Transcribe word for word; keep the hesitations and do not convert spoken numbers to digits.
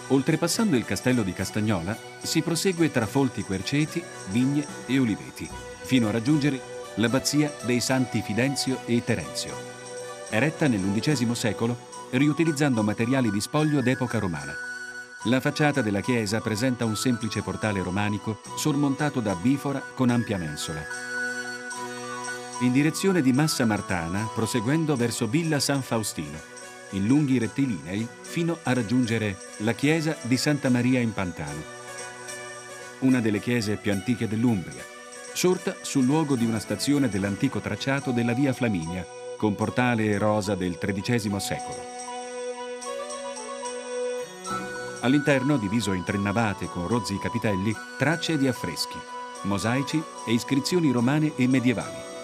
Oltrepassando il castello di Castagnola, si prosegue tra folti querceti, vigne e oliveti, fino a raggiungere l'abbazia dei Santi Fidenzio e Terenzio, eretta nell'undicesimo secolo riutilizzando materiali di spoglio d'epoca romana. La facciata della chiesa presenta un semplice portale romanico sormontato da bifora con ampia mensola. In direzione di Massa Martana, proseguendo verso Villa San Faustino, in lunghi rettilinei fino a raggiungere la chiesa di Santa Maria in Pantano, una delle chiese più antiche dell'Umbria, sorta sul luogo di una stazione dell'antico tracciato della Via Flaminia, con portale e rosa del tredicesimo secolo. All'interno, diviso in tre navate con rozzi capitelli, tracce di affreschi, mosaici e iscrizioni romane e medievali.